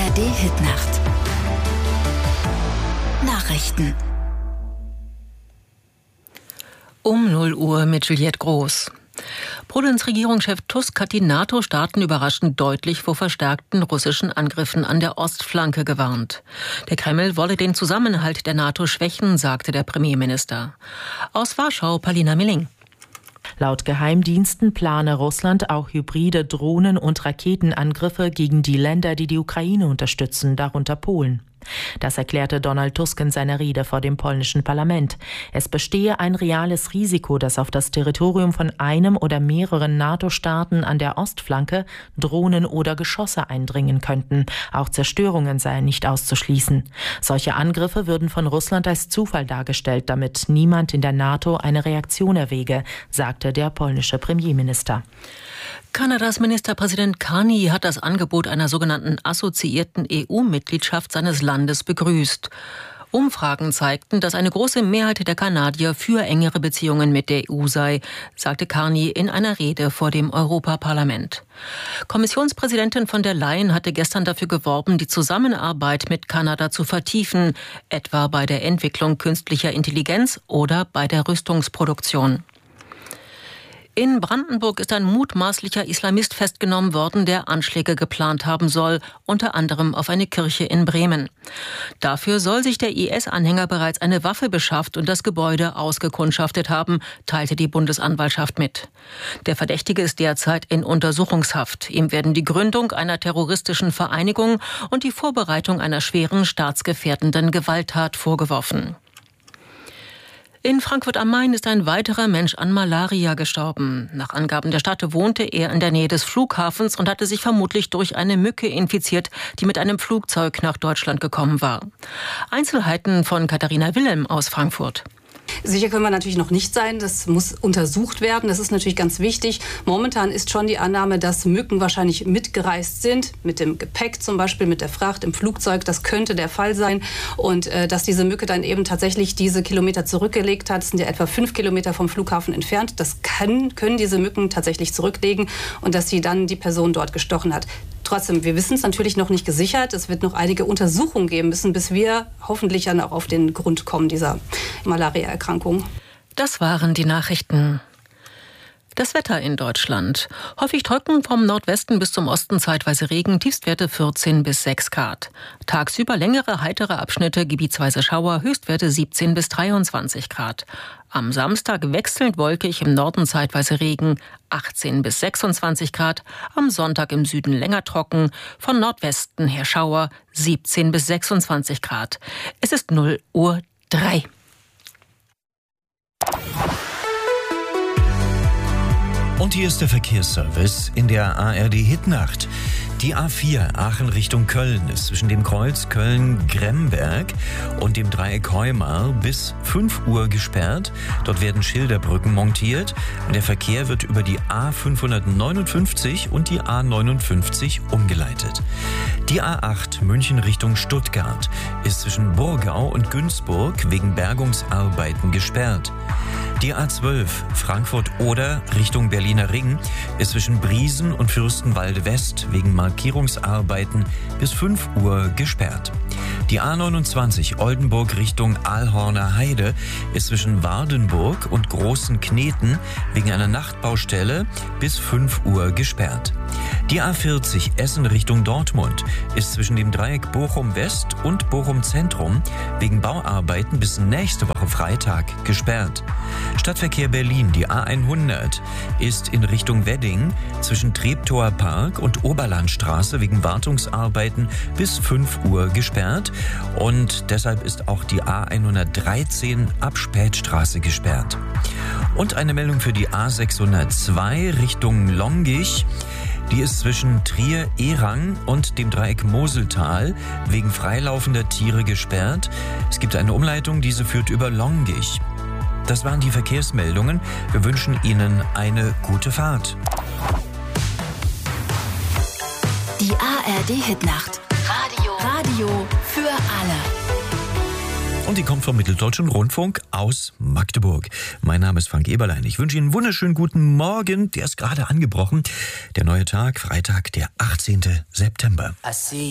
ARD-Hitnacht. Nachrichten. Um 0 Uhr mit Juliette Groß. Polens Regierungschef Tusk hat die NATO-Staaten überraschend deutlich vor verstärkten russischen Angriffen an der Ostflanke gewarnt. Der Kreml wolle den Zusammenhalt der NATO schwächen, sagte der Premierminister. Aus Warschau, Palina Milling. Laut Geheimdiensten plane Russland auch hybride Drohnen- und Raketenangriffe gegen die Länder, die die Ukraine unterstützen, darunter Polen. Das erklärte Donald Tusk in seiner Rede vor dem polnischen Parlament. Es bestehe ein reales Risiko, dass auf das Territorium von einem oder mehreren NATO-Staaten an der Ostflanke Drohnen oder Geschosse eindringen könnten. Auch Zerstörungen seien nicht auszuschließen. Solche Angriffe würden von Russland als Zufall dargestellt, damit niemand in der NATO eine Reaktion erwäge, sagte der polnische Premierminister. Kanadas Ministerpräsident Carney hat das Angebot einer sogenannten assoziierten EU-Mitgliedschaft seines Landes begrüßt. Umfragen zeigten, dass eine große Mehrheit der Kanadier für engere Beziehungen mit der EU sei, sagte Carney in einer Rede vor dem Europaparlament. Kommissionspräsidentin von der Leyen hatte gestern dafür geworben, die Zusammenarbeit mit Kanada zu vertiefen, etwa bei der Entwicklung künstlicher Intelligenz oder bei der Rüstungsproduktion. In Brandenburg ist ein mutmaßlicher Islamist festgenommen worden, der Anschläge geplant haben soll, unter anderem auf eine Kirche in Bremen. Dafür soll sich der IS-Anhänger bereits eine Waffe beschafft und das Gebäude ausgekundschaftet haben, teilte die Bundesanwaltschaft mit. Der Verdächtige ist derzeit in Untersuchungshaft. Ihm werden die Gründung einer terroristischen Vereinigung und die Vorbereitung einer schweren staatsgefährdenden Gewalttat vorgeworfen. In Frankfurt am Main ist ein weiterer Mensch an Malaria gestorben. Nach Angaben der Stadt wohnte er in der Nähe des Flughafens und hatte sich vermutlich durch eine Mücke infiziert, die mit einem Flugzeug nach Deutschland gekommen war. Einzelheiten von Katharina Wilhelm aus Frankfurt. Sicher können wir natürlich noch nicht sein. Das muss untersucht werden. Das ist natürlich ganz wichtig. Momentan ist schon die Annahme, dass Mücken wahrscheinlich mitgereist sind. Mit dem Gepäck zum Beispiel, mit der Fracht im Flugzeug. Das könnte der Fall sein. Und dass diese Mücke dann eben tatsächlich diese Kilometer zurückgelegt hat. Das sind ja etwa 5 Kilometer vom Flughafen entfernt. Das können diese Mücken tatsächlich zurücklegen. Und dass sie dann die Person dort gestochen hat. Trotzdem, wir wissen es natürlich noch nicht gesichert. Es wird noch einige Untersuchungen geben müssen, bis wir hoffentlich dann auch auf den Grund kommen dieser Malaria-Erkrankung. Das waren die Nachrichten. Das Wetter in Deutschland. Häufig trocken, vom Nordwesten bis zum Osten zeitweise Regen, Tiefstwerte 14 bis 6 Grad. Tagsüber längere, heitere Abschnitte, gebietsweise Schauer, Höchstwerte 17 bis 23 Grad. Am Samstag wechselnd wolkig, im Norden zeitweise Regen, 18 bis 26 Grad. Am Sonntag im Süden länger trocken, von Nordwesten her Schauer, 17 bis 26 Grad. Es ist 0:03 Uhr. Und hier ist der Verkehrsservice in der ARD-Hitnacht. Die A4 Aachen Richtung Köln ist zwischen dem Kreuz Köln-Gremberg und dem Dreieck Heumar bis 5 Uhr gesperrt. Dort werden Schilderbrücken montiert. Der Verkehr wird über die A559 und die A59 umgeleitet. Die A8 München Richtung Stuttgart ist zwischen Burgau und Günzburg wegen Bergungsarbeiten gesperrt. Die A12 Frankfurt-Oder Richtung Berliner Ring ist zwischen Briesen und Fürstenwalde West wegen Markierungsarbeiten bis 5 Uhr gesperrt. Die A29 Oldenburg Richtung Aalhorner Heide ist zwischen Wardenburg und Großen Kneten wegen einer Nachtbaustelle bis 5 Uhr gesperrt. Die A40 Essen Richtung Dortmund ist zwischen dem Dreieck Bochum West und Bochum Zentrum wegen Bauarbeiten bis nächste Woche Freitag gesperrt. Stadtverkehr Berlin, die A100, ist in Richtung Wedding zwischen Treptower Park und Oberlandstraße wegen Wartungsarbeiten bis 5 Uhr gesperrt und deshalb ist auch die A113 ab Spätstraße gesperrt. Und eine Meldung für die A602 Richtung Longich. Die ist zwischen Trier-Erang und dem Dreieck Moseltal wegen freilaufender Tiere gesperrt. Es gibt eine Umleitung, diese führt über Longich. Das waren die Verkehrsmeldungen. Wir wünschen Ihnen eine gute Fahrt. Die ARD-Hitnacht. Radio für alle. Und die kommt vom Mitteldeutschen Rundfunk aus Magdeburg. Mein Name ist Frank Eberlein. Ich wünsche Ihnen einen wunderschönen guten Morgen. Der ist gerade angebrochen. Der neue Tag, Freitag, der 18. September.